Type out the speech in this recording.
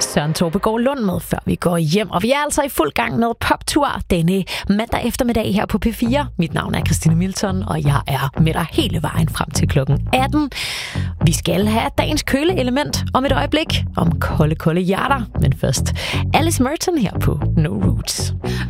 Søren Torpegaard Lund med, før vi går hjem. Og vi er altså i fuld gang med poptur denne mandag eftermiddag her på P4. Mit navn er Christine Milton, og jeg er med dig hele vejen frem til klokken 18. Vi skal have dagens køleelement om et øjeblik, om kolde hjerter. Men først Alice Merton her på No Roots.